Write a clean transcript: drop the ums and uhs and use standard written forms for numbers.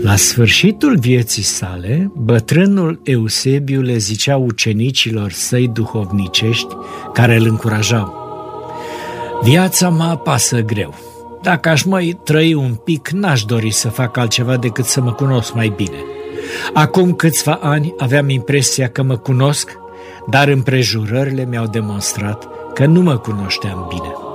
La sfârșitul vieții sale, bătrânul Eusebiu le zicea ucenicilor săi duhovnicești care îl încurajau: viața mă apasă greu. Dacă aș mai trăi un pic, n-aș dori să fac altceva decât să mă cunosc mai bine. Acum câțiva ani aveam impresia că mă cunosc, dar împrejurările mi-au demonstrat că nu mă cunoșteam bine.